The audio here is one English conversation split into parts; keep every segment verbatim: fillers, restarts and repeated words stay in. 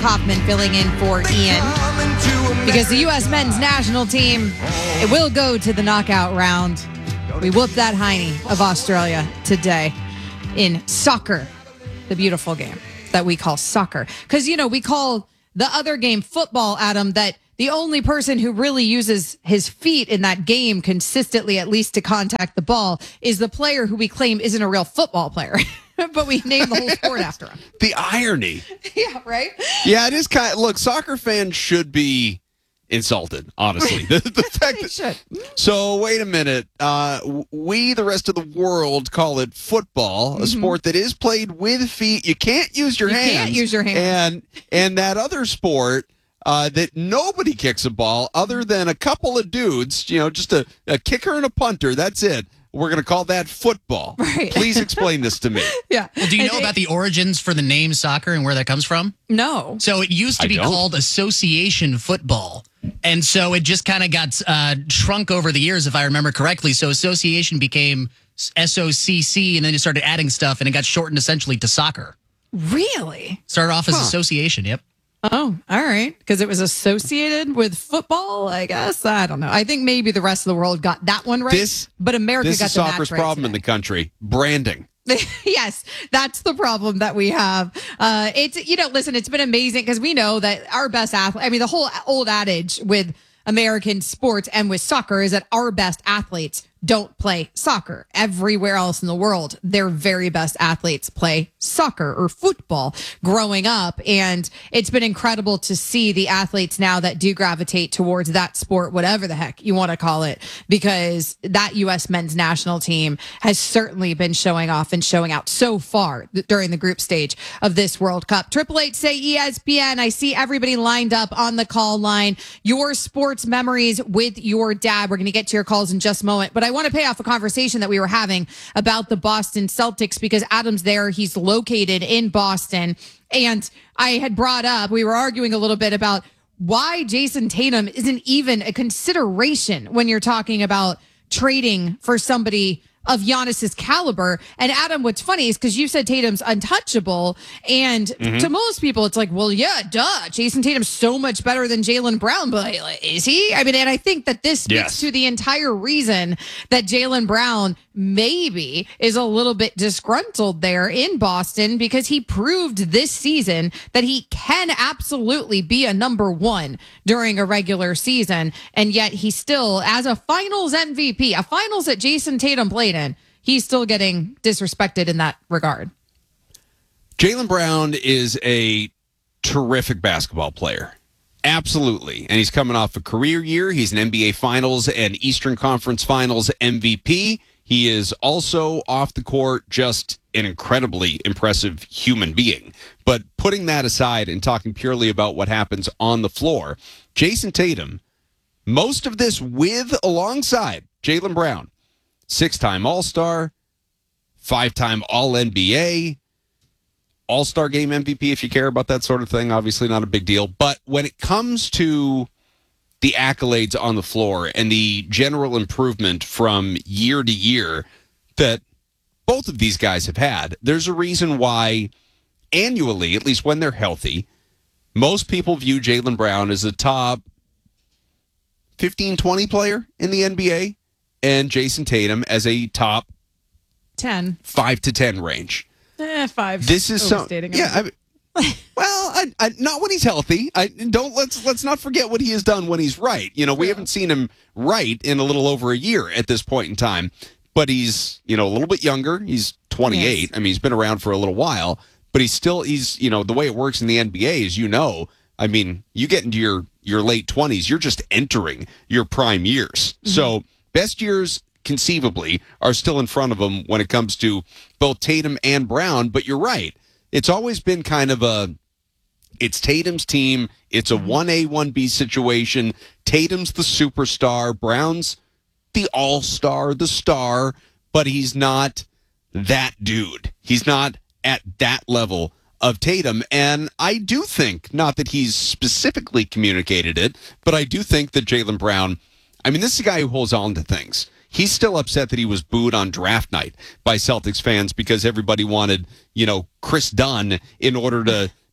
Hoffman filling in for Ian. Because the U S men's national team, it will go to the knockout round. We whooped that hiney of Australia today in soccer, the beautiful game that we call soccer. Because, you know, we call the other game football, Adam, that the only person who really uses his feet in that game consistently, at least to contact the ball, is the player who we claim isn't a real football player. But we named the whole sport after him. The irony. Yeah, right? Yeah, it is kind of, look, soccer fans should be insulted, honestly. the, the fact that, should. So, wait a minute. Uh, we, the rest of the world, call it football, mm-hmm. a sport that is played with feet. You can't use your you hands. You can't use your hands. And, and that other sport uh, that nobody kicks a ball other than a couple of dudes, you know, just a, a kicker and a punter. That's it. We're going to call that football. Right. Please explain this to me. Yeah. Well, do you and know it, about the origins for the name soccer and where that comes from? No. So it used to I be don't. called association football. And so it just kind of got uh, shrunk over the years, if I remember correctly. So association became S O C C, and then you started adding stuff, and it got shortened essentially to soccer. Really? Started off as Huh. association, yep. Oh, all right. Because it was associated with football, I guess. I don't know. I think maybe the rest of the world got that one right. This, but America this got is the match soccer's right problem today. in the country. Branding. Yes, that's the problem that we have. Uh, it's, you know, listen, it's been amazing because we know that our best athlete, I mean, the whole old adage with American sports and with soccer is that our best athletes don't play soccer. Everywhere else in the world, their very best athletes play soccer or football growing up. And it's been incredible to see the athletes now that do gravitate towards that sport, whatever the heck you want to call it, because that U S men's national team has certainly been showing off and showing out so far during the group stage of this World Cup. Triple Eight say E S P N. I see everybody lined up on the call line. Your sports memories with your dad. We're going to get to your calls in just a moment, but I want to pay off a conversation that we were having about the Boston Celtics because Adam's there. He's located in Boston. And I had brought up, we were arguing a little bit about why Jason Tatum isn't even a consideration when you're talking about trading for somebody of Giannis's caliber. And Adam, what's funny is because you said Tatum's untouchable. And mm-hmm. to most people, it's like, well, yeah, duh. Jason Tatum's so much better than Jaylen Brown. But is he? I mean, and I think that this speaks yes. to the entire reason that Jaylen Brown maybe is a little bit disgruntled there in Boston because he proved this season that he can absolutely be a number one during a regular season. And yet he still, as a finals M V P, a finals that Jason Tatum played in, he's still getting disrespected in that regard. Jaylen Brown is a terrific basketball player. Absolutely. And he's coming off a career year. He's an N B A Finals and Eastern Conference Finals M V P. He is also off the court just an incredibly impressive human being. But putting that aside and talking purely about what happens on the floor, Jason Tatum, most of this with alongside Jaylen Brown, six-time All-Star, five-time All-N B A, All-Star Game M V P if you care about that sort of thing. Obviously not a big deal. But when it comes to the accolades on the floor and the general improvement from year to year that both of these guys have had, there's a reason why annually, at least when they're healthy, most people view Jaylen Brown as a top fifteen, twenty player in the N B A and Jason Tatum as a top ten, five to ten range. Eh, five. This is so, overstating yeah, I mean, well, I, I, not when he's healthy. I don't let's let's not forget what he has done when he's right. You know, we Yeah. haven't seen him right in a little over a year at this point in time. But he's, you know, a little bit younger. He's twenty-eight. Yes. I mean, he's been around for a little while, but he's still he's, you know, the way it works in the N B A is, you know, I mean, you get into your your late twenties, you're just entering your prime years. Mm-hmm. So, best years conceivably are still in front of him when it comes to both Tatum and Brown, but you're right. It's always been kind of a, it's Tatum's team. It's a one A, one B situation. Tatum's the superstar. Brown's the all-star, the star, but he's not that dude. He's not at that level of Tatum. And I do think, not that he's specifically communicated it, but I do think that Jaylen Brown, I mean, this is a guy who holds on to things. He's still upset that he was booed on draft night by Celtics fans because everybody wanted, you know, Chris Dunn in order to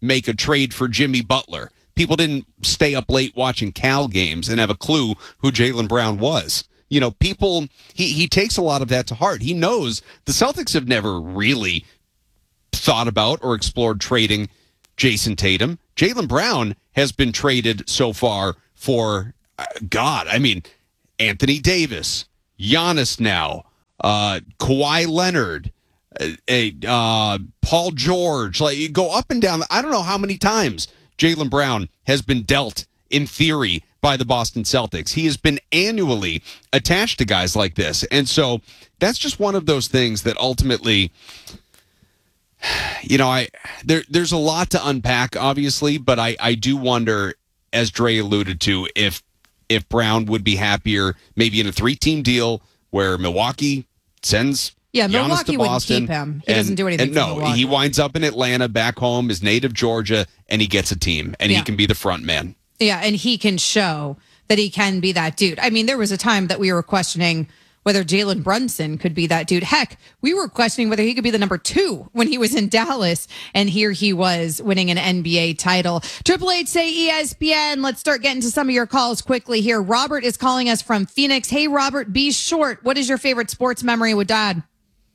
make a trade for Jimmy Butler. People didn't stay up late watching Cal games and have a clue who Jaylen Brown was. You know, people, he, he takes a lot of that to heart. He knows the Celtics have never really thought about or explored trading Jason Tatum. Jaylen Brown has been traded so far for, uh, God, I mean, Anthony Davis, Giannis now, uh, Kawhi Leonard, uh, uh, Paul George. Like, you go up and down. I don't know how many times Jaylen Brown has been dealt, in theory, by the Boston Celtics. He has been annually attached to guys like this. And so that's just one of those things that ultimately, you know, I there there's a lot to unpack, obviously, but I, I do wonder, as Dre alluded to, if if Brown would be happier maybe in a three-team deal where Milwaukee sends Yeah, Giannis Milwaukee to wouldn't Boston, keep him. He and, doesn't do anything and for no, Milwaukee. he winds up in Atlanta, back home, his native Georgia, and he gets a team, and Yeah. he can be the front man. Yeah, and he can show that he can be that dude. I mean, there was a time that we were questioning whether Jalen Brunson could be that dude. Heck, we were questioning whether he could be the number two when he was in Dallas, and here he was winning an N B A title. Triple H say E S P N. Let's start getting to some of your calls quickly here. Robert is calling us from Phoenix. Hey, Robert, be short. What is your favorite sports memory with Dad?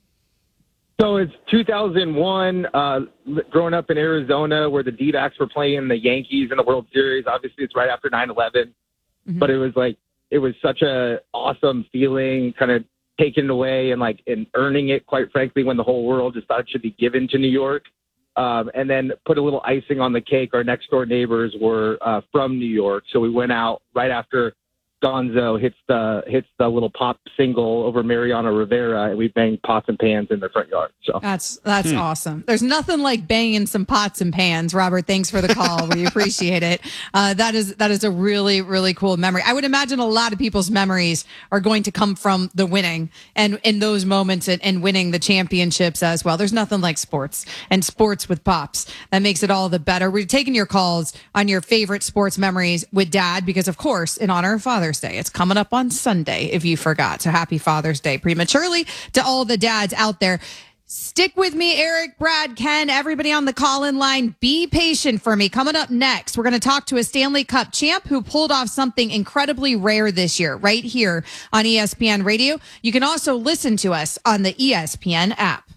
So it's two thousand one, uh, growing up in Arizona where the D-backs were playing the Yankees in the World Series. Obviously, it's right after nine eleven, mm-hmm. but it was like, it was such a awesome feeling, kind of taken away and like, and earning it, quite frankly, when the whole world just thought it should be given to New York. Um, and then put a little icing on the cake. Our next door neighbors were uh, from New York. So we went out right after Gonzo hits the hits the little pop single over Mariano Rivera, and we banged pots and pans in their front yard. So that's that's hmm. awesome. There's nothing like banging some pots and pans. Robert, thanks for the call. We appreciate it. Uh, that is that is a really really cool memory. I would imagine a lot of people's memories are going to come from the winning and in those moments and, and winning the championships as well. There's nothing like sports and sports with pops. That makes it all the better. We're taking your calls on your favorite sports memories with Dad because, of course, in honor of Father's Day. It's coming up on Sunday if you forgot. So happy Father's Day prematurely to all the dads out there. Stick with me, Eric, Brad, Ken, everybody on the call-in line. Be patient for me. Coming up next, we're going to talk to a Stanley Cup champ who pulled off something incredibly rare this year right here on E S P N Radio. You can also listen to us on the E S P N app.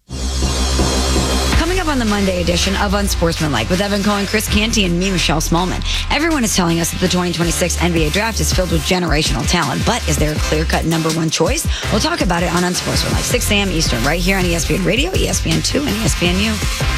Coming up on the Monday edition of Unsportsmanlike with Evan Cohen, Chris Canty, and me, Michelle Smallman. Everyone is telling us that the twenty twenty-six N B A draft is filled with generational talent, but is there a clear-cut number one choice? We'll talk about it on Unsportsmanlike, six a.m. Eastern, right here on E S P N Radio, E S P N two, and E S P N U.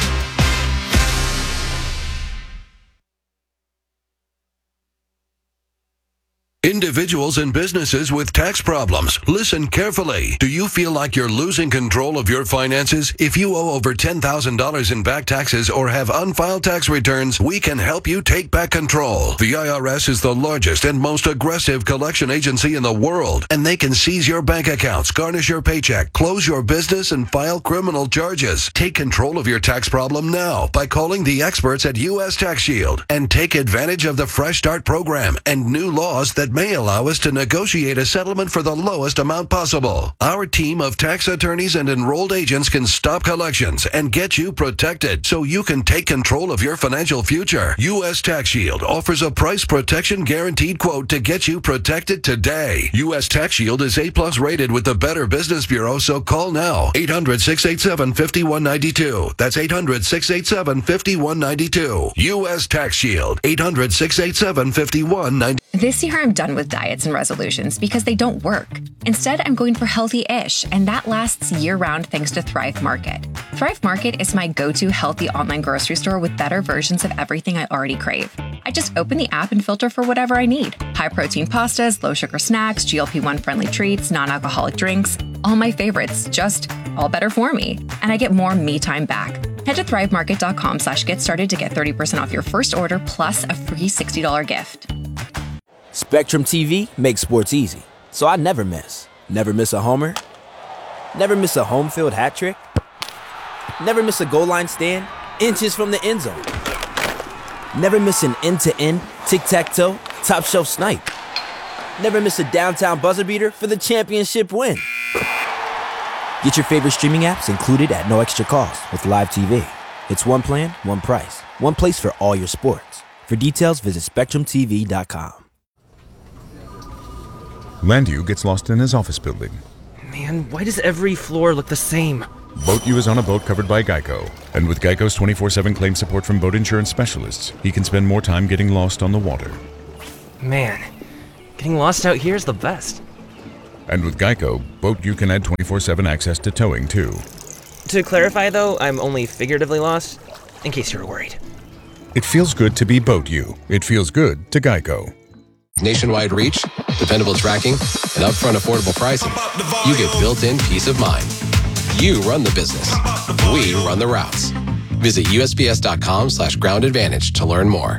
Individuals and businesses with tax problems, listen carefully. Do you feel like you're losing control of your finances? If you owe over ten thousand dollars in back taxes or have unfiled tax returns, we can help you take back control. The I R S is the largest and most aggressive collection agency in the world, and they can seize your bank accounts, garnish your paycheck, close your business, and file criminal charges. Take control of your tax problem now by calling the experts at U S Tax Shield and take advantage of the Fresh Start program and new laws that may allow us to negotiate a settlement for the lowest amount possible. Our team of tax attorneys and enrolled agents can stop collections and get you protected so you can take control of your financial future. U S Tax Shield offers a price protection guaranteed quote to get you protected today. U S Tax Shield is A plus rated with the Better Business Bureau, so call now. eight hundred, six eight seven, five one nine two. That's eight hundred, six eight seven, five one nine two. U S Tax Shield. eight hundred, six eight seven, five one nine two. This year I'm done with diets and resolutions because they don't work. Instead, I'm going for healthy-ish, and that lasts year-round thanks to Thrive Market. Thrive Market is my go-to healthy online grocery store with better versions of everything I already crave. I just open the app and filter for whatever I need. High-protein pastas, low-sugar snacks, G L P one friendly treats, non-alcoholic drinks, all my favorites, just all better for me. And I get more me time back. Head to thrivemarket.com slash get started to get thirty percent off your first order plus a free sixty dollars gift. Spectrum T V makes sports easy, so I never miss. Never miss a homer. Never miss a home field hat trick. Never miss a goal line stand, inches from the end zone. Never miss an end-to-end, tic-tac-toe, top-shelf snipe. Never miss a downtown buzzer beater for the championship win. Get your favorite streaming apps included at no extra cost with Live T V. It's one plan, one price. One place for all your sports. For details, visit spectrum t v dot com. Landu gets lost in his office building. Man, why does every floor look the same? BoatU is on a boat covered by Geico. And with Geico's twenty-four seven claim support from boat insurance specialists, he can spend more time getting lost on the water. Man, getting lost out here is the best. And with Geico, BoatU can add twenty-four seven access to towing, too. To clarify, though, I'm only figuratively lost, in case you were worried. It feels good to be BoatU. It feels good to Geico. Nationwide reach, dependable tracking, and upfront affordable pricing. You get built-in peace of mind. You run the business. We run the routes. Visit U S P S dot com slash ground advantage to learn more.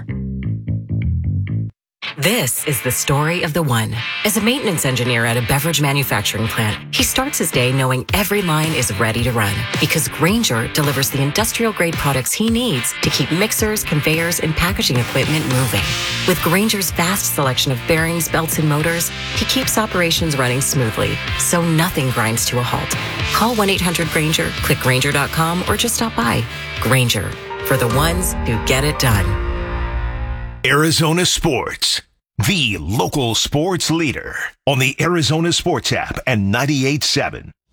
This is the story of the one. As a maintenance engineer at a beverage manufacturing plant, he starts his day knowing every line is ready to run because Grainger delivers the industrial-grade products he needs to keep mixers, conveyors, and packaging equipment moving. With Grainger's vast selection of bearings, belts, and motors, he keeps operations running smoothly, so nothing grinds to a halt. Call one eight hundred Grainger, click Grainger dot com, or just stop by. Grainger, for the ones who get it done. Arizona Sports, the local sports leader on the Arizona Sports app and ninety-eight point seven.